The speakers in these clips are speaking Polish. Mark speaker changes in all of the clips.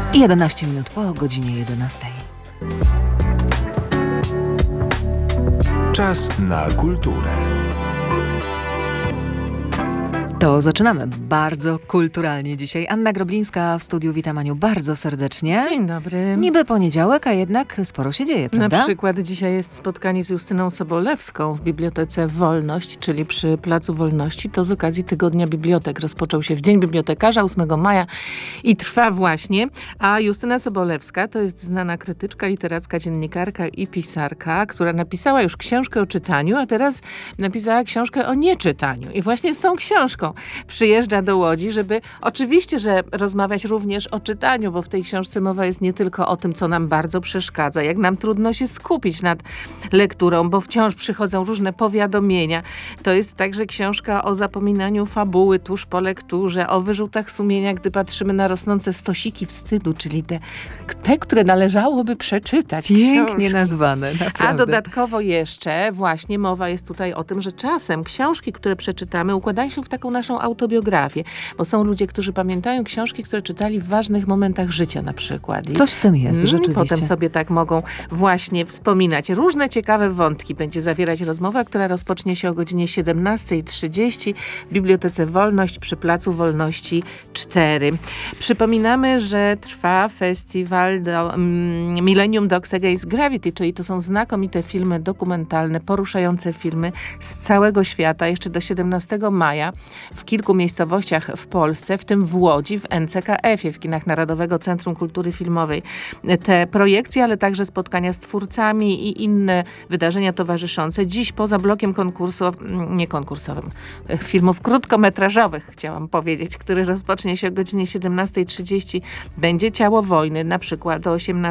Speaker 1: I 11 minut po godzinie 11.
Speaker 2: Czas na kulturę.
Speaker 1: To zaczynamy bardzo kulturalnie dzisiaj. Anna Groblińska w studiu. Witam, Aniu, bardzo serdecznie.
Speaker 3: Dzień dobry.
Speaker 1: Niby poniedziałek, a jednak sporo się dzieje, prawda?
Speaker 3: Na przykład dzisiaj jest spotkanie z Justyną Sobolewską w Bibliotece Wolność, czyli przy Placu Wolności. To z okazji Tygodnia Bibliotek. Rozpoczął się w Dzień Bibliotekarza 8 maja i trwa właśnie. A Justyna Sobolewska to jest znana krytyczka, literacka, dziennikarka i pisarka, która napisała już książkę o czytaniu, a teraz napisała książkę o nieczytaniu. I właśnie z tą książką przyjeżdża do Łodzi, żeby oczywiście, że rozmawiać również o czytaniu, bo w tej książce mowa jest nie tylko o tym, co nam bardzo przeszkadza, jak nam trudno się skupić nad lekturą, bo wciąż przychodzą różne powiadomienia. To jest także książka o zapominaniu fabuły tuż po lekturze, o wyrzutach sumienia, gdy patrzymy na rosnące stosiki wstydu, czyli te które należałoby przeczytać.
Speaker 1: Pięknie
Speaker 3: książki.
Speaker 1: nazwane, naprawdę.
Speaker 3: A dodatkowo jeszcze właśnie mowa jest tutaj o tym, że czasem książki, które przeczytamy, układają się w taką naszą autobiografię, bo są ludzie, którzy pamiętają książki, które czytali w ważnych momentach życia na przykład.
Speaker 1: Coś w tym jest, rzeczywiście.
Speaker 3: I potem sobie tak mogą właśnie wspominać. Różne ciekawe wątki będzie zawierać rozmowa, która rozpocznie się o godzinie 17:30 w Bibliotece Wolność przy Placu Wolności 4. Przypominamy, że trwa festiwal Millennium Dogs Against Gravity, czyli to są znakomite filmy dokumentalne, poruszające filmy z całego świata jeszcze do 17 maja w kilku miejscowościach w Polsce, w tym w Łodzi, w NCKF-ie, w Kinach Narodowego Centrum Kultury Filmowej. Te projekcje, ale także spotkania z twórcami i inne wydarzenia towarzyszące. Dziś poza blokiem filmów krótkometrażowych, chciałam powiedzieć, który rozpocznie się o godzinie 17:30, będzie Ciało wojny, na przykład o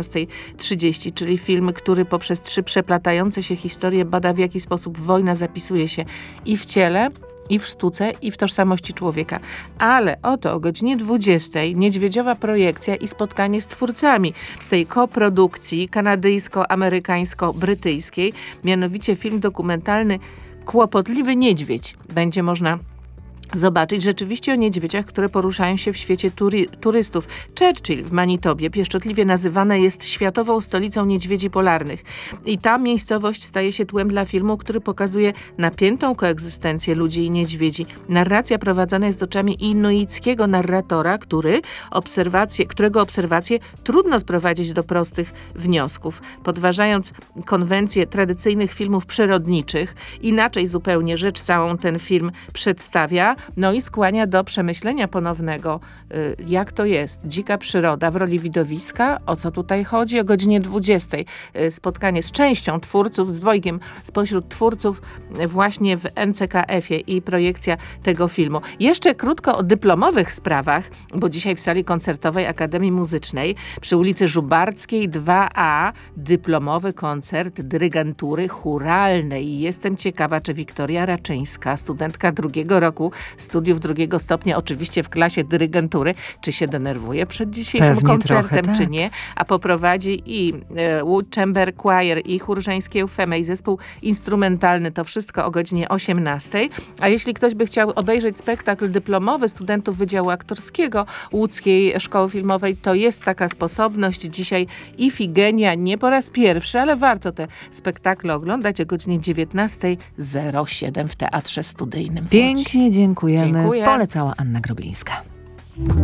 Speaker 3: 18:30, czyli film, który poprzez 3 przeplatające się historie bada, w jaki sposób wojna zapisuje się i w ciele, i w sztuce, i w tożsamości człowieka. Ale oto o godzinie 20:00 niedźwiedziowa projekcja i spotkanie z twórcami tej koprodukcji kanadyjsko-amerykańsko-brytyjskiej, mianowicie film dokumentalny Kłopotliwy niedźwiedź. Będzie można zobaczyć rzeczywiście o niedźwiedziach, które poruszają się w świecie turystów. Churchill w Manitobie pieszczotliwie nazywana jest światową stolicą niedźwiedzi polarnych. I ta miejscowość staje się tłem dla filmu, który pokazuje napiętą koegzystencję ludzi i niedźwiedzi. Narracja prowadzona jest oczami inuickiego narratora, którego obserwacje trudno sprowadzić do prostych wniosków. Podważając konwencje tradycyjnych filmów przyrodniczych, inaczej zupełnie rzecz całą ten film przedstawia, no i skłania do przemyślenia ponownego, jak to jest. Dzika przyroda w roli widowiska. O co tutaj chodzi? O godzinie 20:00 spotkanie z częścią twórców, z dwojgiem spośród twórców właśnie w NCKF-ie i projekcja tego filmu. Jeszcze krótko o dyplomowych sprawach, bo dzisiaj w sali koncertowej Akademii Muzycznej przy ulicy Żubarckiej 2A dyplomowy koncert dyrygentury chóralnej. Jestem ciekawa, czy Wiktoria Raczyńska, studentka 2. roku studiów 2. stopnia, oczywiście w klasie dyrygentury, czy się denerwuje przed dzisiejszym
Speaker 1: Pewnie
Speaker 3: koncertem,
Speaker 1: trochę,
Speaker 3: czy
Speaker 1: tak.
Speaker 3: nie, a poprowadzi i Wood Chamber Choir, i chór żeński Eufeme, i zespół instrumentalny, to wszystko o godzinie 18:00. A jeśli ktoś by chciał obejrzeć spektakl dyplomowy studentów Wydziału Aktorskiego Łódzkiej Szkoły Filmowej, to jest taka sposobność. Dzisiaj Ifigenia, nie po raz pierwszy, ale warto te spektakle oglądać o godzinie 19:07 w Teatrze Studyjnym w Łodzi.
Speaker 1: Pięknie dziękujemy.
Speaker 3: Dziękuję.
Speaker 1: Polecała Anna Groblińska.